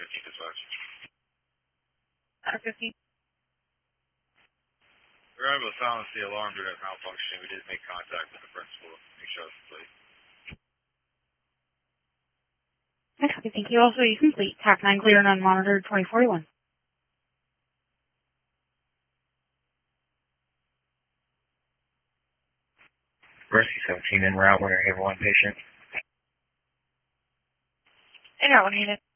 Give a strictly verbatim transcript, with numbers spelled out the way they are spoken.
fifteen dispatch. Center fifteen. We were able to silence the alarm due to malfunction. We did make contact with the principal. Make sure it's complete. Okay, thank you. Also, you complete. T A C nine clear and unmonitored twenty forty-one. Rescue seventeen en route. We're going to have one patient. En route, one unit.